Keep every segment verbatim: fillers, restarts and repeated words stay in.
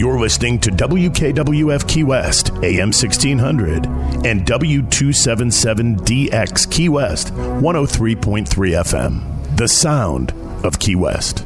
You're listening to W K W F Key West, A M sixteen hundred, and W two seventy-seven D X Key West, one oh three point three F M. The sound of Key West.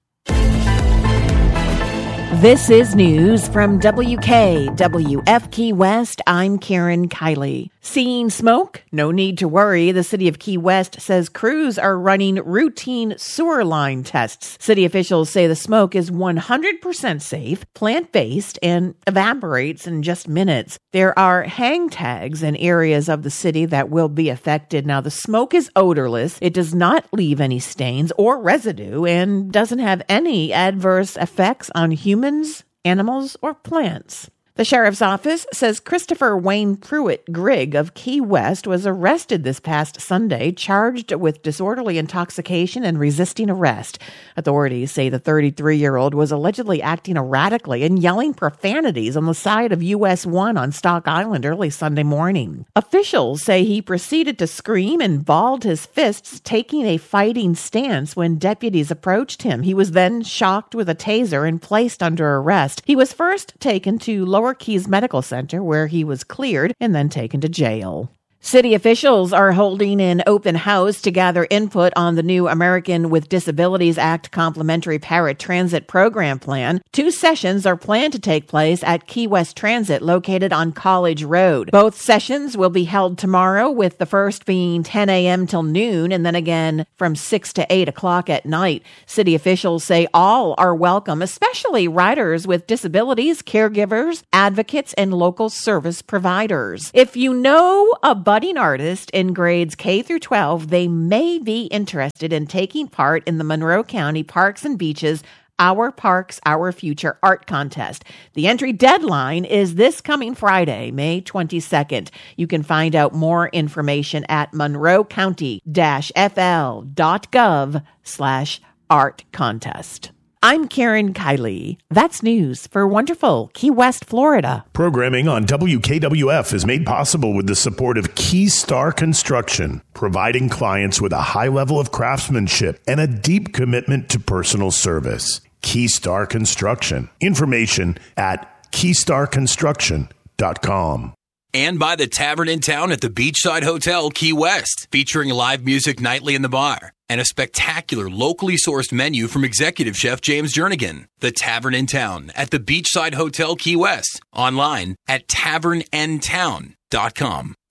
This is news from W K W F Key West. I'm Karen Kiley. Seeing smoke? No need to worry. The city of Key West says crews are running routine sewer line tests. City officials say the smoke is one hundred percent safe, plant-based, and evaporates in just minutes. There are hang tags in areas of the city that will be affected. Now, the smoke is odorless. It does not leave any stains or residue and doesn't have any adverse effects on humans, animals, or plants. The sheriff's office says Christopher Wayne Pruitt Grigg of Key West was arrested this past Sunday, charged with disorderly intoxication and resisting arrest. Authorities say the thirty-three-year-old was allegedly acting erratically and yelling profanities on the side of U S one on Stock Island early Sunday morning. Officials say he proceeded to scream and balled his fists, taking a fighting stance when deputies approached him. He was then shocked with a taser and placed under arrest. He was first taken to Lower Keys Medical Center, where he was cleared and then taken to jail. City officials are holding an open house to gather input on the new American with Disabilities Act Complimentary Paratransit Program Plan. Two sessions are planned to take place at Key West Transit, located on College Road. Both sessions will be held tomorrow, with the first being ten a.m. till noon, and then again from six to eight o'clock at night. City officials say all are welcome, especially riders with disabilities, caregivers, advocates, and local service providers. If you know a budding artist in grades K through twelve, they may be interested in taking part in the Monroe County Parks and Beaches Our Parks, Our Future art contest. The entry deadline is this coming Friday, May twenty-second. You can find out more information at monroe county dash f l dot gov slash art contest. I'm Karen Kiley. That's news for wonderful Key West, Florida. Programming on W K W F is made possible with the support of Keystar Construction, providing clients with a high level of craftsmanship and a deep commitment to personal service. Keystar Construction. Information at keystar construction dot com. And by the Tavern in Town at the Beachside Hotel, Key West, featuring live music nightly in the bar and a spectacular locally sourced menu from executive chef James Jernigan. The Tavern in Town at the Beachside Hotel, Key West, online at tavern n town dot com.